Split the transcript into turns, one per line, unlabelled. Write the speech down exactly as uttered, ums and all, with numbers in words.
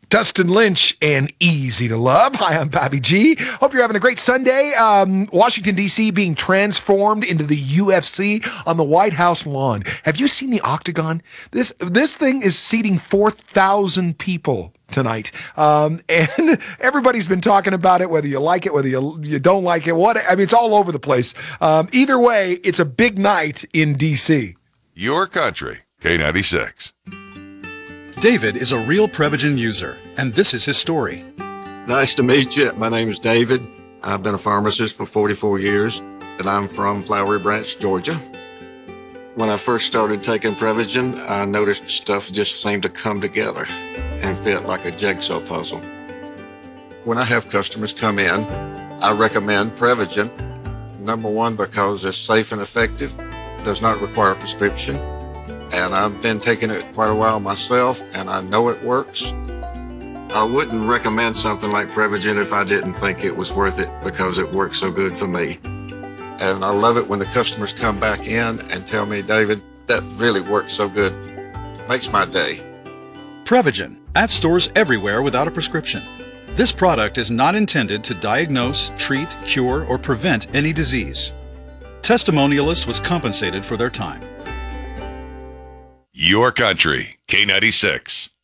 Dustin Lynch and Easy to Love. Hi, I'm Bobby G. Hope you're having a great Sunday. Um, Washington, D C being transformed into the U F C on the White House lawn. Have you seen the Octagon? This this thing is seating four thousand people tonight. Um, and everybody's been talking about it, whether you like it, whether you, you don't like it. What I mean, it's all over the place. Um, either way, it's a big night in D C.
Your country, K ninety-six.
David is a real Prevagen user, and this is his story.
Nice to meet you. My name is David. I've been a pharmacist for forty-four years, and I'm from Flowery Branch, Georgia. When I first started taking Prevagen, I noticed stuff just seemed to come together and fit like a jigsaw puzzle. When I have customers come in, I recommend Prevagen. Number one, because it's safe and effective, does not require a prescription. And I've been taking it quite a while myself, and I know it works. I wouldn't recommend something like Prevagen if I didn't think it was worth it because it works so good for me. And I love it when the customers come back in and tell me, David, that really works so good. Makes my day.
Prevagen, at stores everywhere without a prescription. This product is not intended to diagnose, treat, cure, or prevent any disease. Testimonialist was compensated for their time.
Your country, K ninety-six.